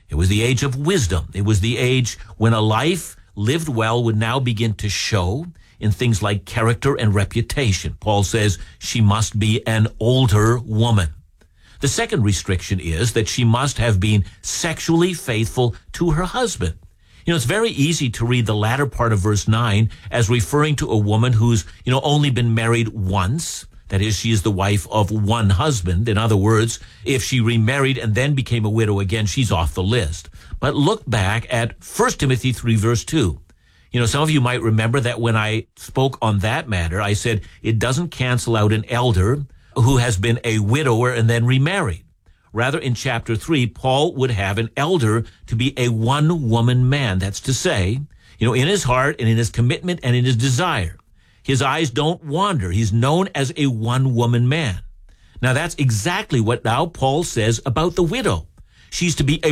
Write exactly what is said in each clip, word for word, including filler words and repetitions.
It was the age of wisdom. It was the age when a life lived well would now begin to show in things like character and reputation. Paul says she must be an older woman. The second restriction is that she must have been sexually faithful to her husband. You know, it's very easy to read the latter part of verse nine as referring to a woman who's, you know, only been married once. That is, she is the wife of one husband. In other words, if she remarried and then became a widow again, she's off the list. But look back at First Timothy three, verse two. You know, some of you might remember that when I spoke on that matter, I said it doesn't cancel out an elder who has been a widower and then remarried. Rather, in chapter three, Paul would have an elder to be a one-woman man. That's to say, you know, in his heart and in his commitment and in his desire, his eyes don't wander. He's known as a one-woman man. Now, that's exactly what now Paul says about the widow. She's to be a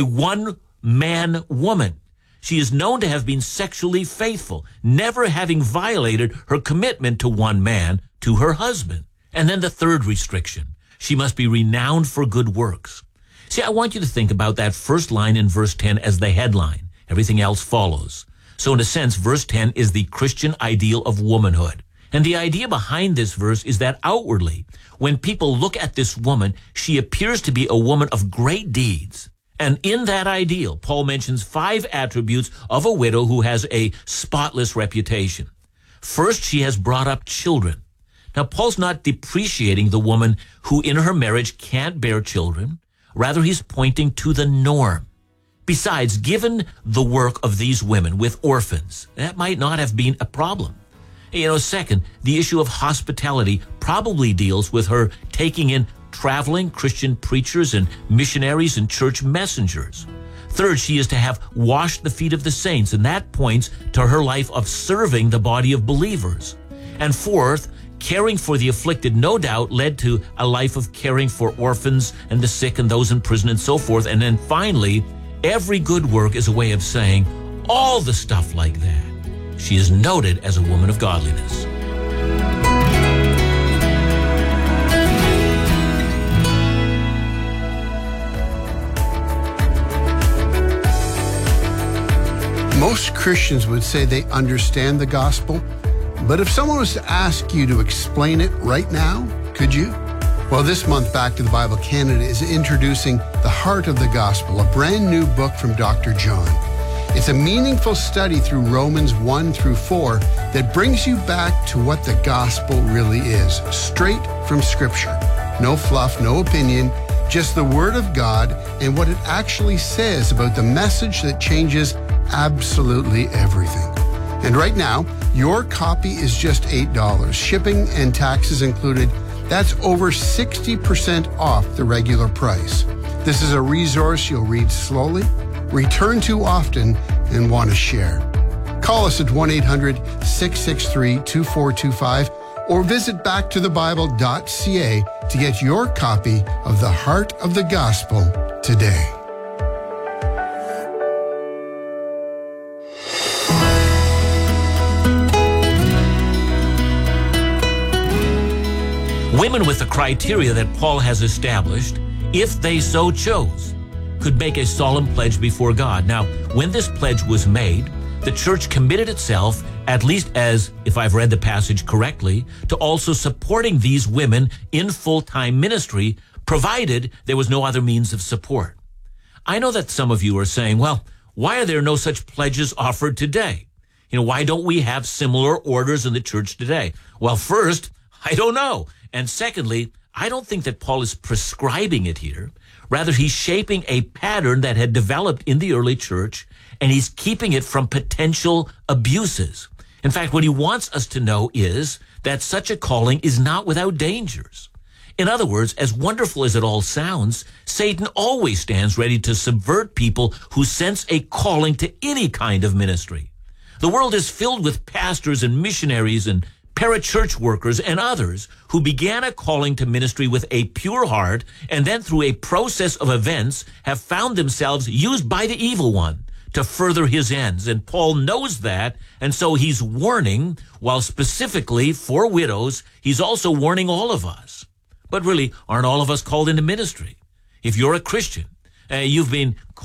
one-man woman. She is known to have been sexually faithful, never having violated her commitment to one man, to her husband. And then the third restriction, she must be renowned for good works. See, I want you to think about that first line in verse ten as the headline. Everything else follows. So in a sense, verse ten is the Christian ideal of womanhood. And the idea behind this verse is that outwardly, when people look at this woman, she appears to be a woman of great deeds. And in that ideal, Paul mentions five attributes of a widow who has a spotless reputation. First, she has brought up children. Now, Paul's not depreciating the woman who in her marriage can't bear children. Rather, he's pointing to the norm. Besides, given the work of these women with orphans, that might not have been a problem. You know, second, the issue of hospitality probably deals with her taking in traveling Christian preachers and missionaries and church messengers. Third, she is to have washed the feet of the saints, and that points to her life of serving the body of believers. And fourth, caring for the afflicted no doubt led to a life of caring for orphans and the sick and those in prison and so forth. And then finally, every good work is a way of saying all the stuff like that. She is noted as a woman of godliness. Most Christians would say they understand the gospel, but if someone was to ask you to explain it right now, could you? Well, this month, Back to the Bible Canada is introducing The Heart of the Gospel, a brand new book from Doctor John. It's a meaningful study through Romans one through four that brings you back to what the gospel really is, straight from Scripture. No fluff, no opinion, just the Word of God and what it actually says about the message that changes absolutely everything. And right now, your copy is just eight dollars, shipping and taxes included. That's over sixty percent off the regular price. This is a resource you'll read slowly, return to often, and want to share. Call us at one eight hundred, six six three, two four two five or visit back to the bible dot c a to get your copy of The Heart of the Gospel today. Women with the criteria that Paul has established, if they so chose, could make a solemn pledge before God. Now, when this pledge was made, the church committed itself, at least as, if I've read the passage correctly, to also supporting these women in full-time ministry, provided there was no other means of support. I know that some of you are saying, well, why are there no such pledges offered today? You know, why don't we have similar orders in the church today? Well, first, I don't know. And secondly, I don't think that Paul is prescribing it here. Rather, he's shaping a pattern that had developed in the early church, and he's keeping it from potential abuses. In fact, what he wants us to know is that such a calling is not without dangers. In other words, as wonderful as it all sounds, Satan always stands ready to subvert people who sense a calling to any kind of ministry. The world is filled with pastors and missionaries and parachurch workers and others who began a calling to ministry with a pure heart and then through a process of events have found themselves used by the evil one to further his ends. And Paul knows that, and so he's warning, while specifically for widows, he's also warning all of us. But really, aren't all of us called into ministry? If you're a Christian, uh, you've been